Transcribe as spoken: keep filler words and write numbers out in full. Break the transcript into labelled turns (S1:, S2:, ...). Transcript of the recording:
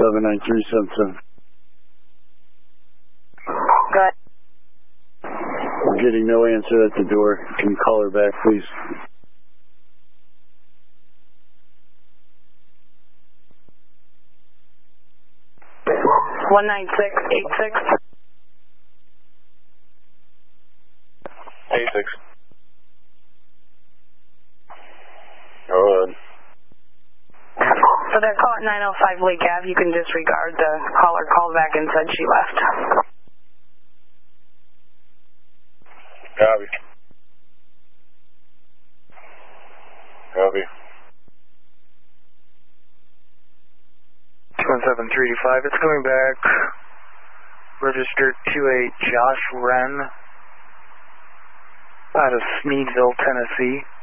S1: seven nine three seven seven.
S2: Go ahead.
S1: We're getting no answer at the door. Can you call her back, please?
S2: one nine six eight six.
S3: eight six. Go ahead.
S2: For that call at nine oh five Lake Ave, you can disregard the caller called back and said she left.
S3: Copy. Copy.
S4: two one seven three two five, it's coming back. Registered to a Josh Wren out of Sneedville, Tennessee.